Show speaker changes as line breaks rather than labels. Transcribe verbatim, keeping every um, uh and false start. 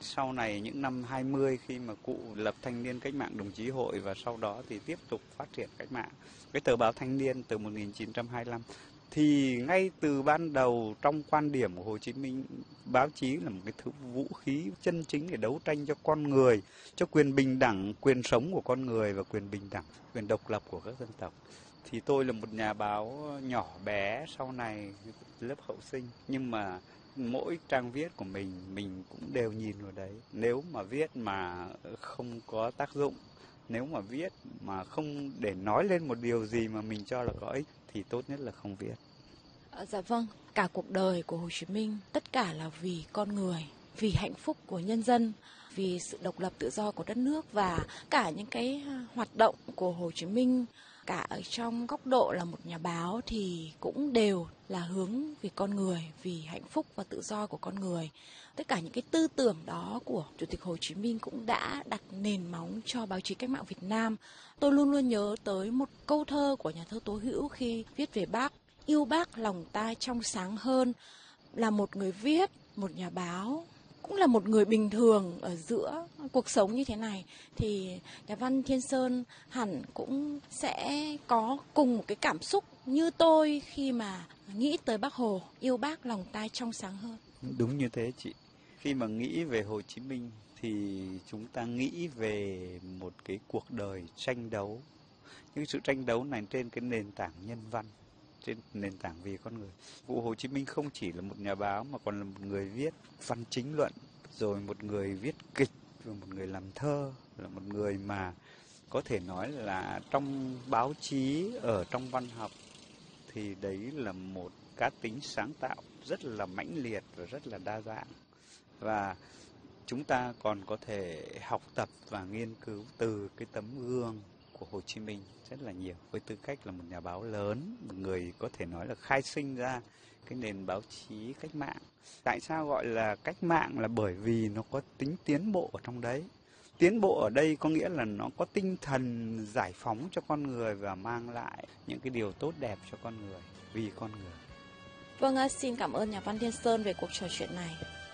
Sau này những năm hai mươi khi mà cụ lập Thanh niên Cách mạng Đồng chí Hội và sau đó thì tiếp tục phát triển cách mạng. Cái tờ báo Thanh niên từ một nghìn chín trăm hai mươi lăm thì ngay từ ban đầu trong quan điểm của Hồ Chí Minh, báo chí là một cái thứ vũ khí chân chính để đấu tranh cho con người, cho quyền bình đẳng, quyền sống của con người và quyền bình đẳng, quyền độc lập của các dân tộc. Thì tôi là một nhà báo nhỏ bé sau này lớp hậu sinh, nhưng mà mỗi trang viết của mình mình cũng đều nhìn vào đấy. Nếu mà viết mà không có tác dụng, nếu mà viết mà không để nói lên một điều gì mà mình cho là có ích thì tốt nhất là không viết.
À, dạ vâng, cả cuộc đời của Hồ Chí Minh tất cả là vì con người, vì hạnh phúc của nhân dân, vì sự độc lập tự do của đất nước, và cả những cái hoạt động của Hồ Chí Minh cả ở trong góc độ là một nhà báo thì cũng đều là hướng vì con người, vì hạnh phúc và tự do của con người. Tất cả những cái tư tưởng đó của Chủ tịch Hồ Chí Minh cũng đã đặt nền móng cho báo chí cách mạng Việt Nam. Tôi luôn luôn nhớ tới một câu thơ của nhà thơ Tố Hữu khi viết về Bác: yêu Bác lòng ta trong sáng hơn. Là một người viết, một nhà báo, cũng là một người bình thường ở giữa cuộc sống như thế này, thì nhà văn Thiên Sơn hẳn cũng sẽ có cùng một cái cảm xúc như tôi khi mà nghĩ tới Bác Hồ: yêu Bác lòng ta trong sáng hơn.
Đúng như thế chị. Khi mà nghĩ về Hồ Chí Minh thì chúng ta nghĩ về một cái cuộc đời tranh đấu. Những sự tranh đấu này trên cái nền tảng nhân văn, trên nền tảng vì con người. Cụ Hồ Chí Minh không chỉ là một nhà báo mà còn là một người viết văn chính luận, rồi một người viết kịch, rồi một người làm thơ, là một người mà có thể nói là trong báo chí, ở trong văn học thì đấy là một cá tính sáng tạo rất là mãnh liệt và rất là đa dạng. Và chúng ta còn có thể học tập và nghiên cứu từ cái tấm gương của Hồ Chí Minh rất là nhiều, với tư cách là một nhà báo lớn, một người có thể nói là khai sinh ra cái nền báo chí cách mạng. Tại sao gọi là cách mạng? Là bởi vì nó có tính tiến bộ ở trong đấy. Tiến bộ ở đây có nghĩa là nó có tinh thần giải phóng cho con người và mang lại những cái điều tốt đẹp cho con người, vì con người.
Vâng, xin cảm ơn nhà văn Thiên Sơn về cuộc trò chuyện này.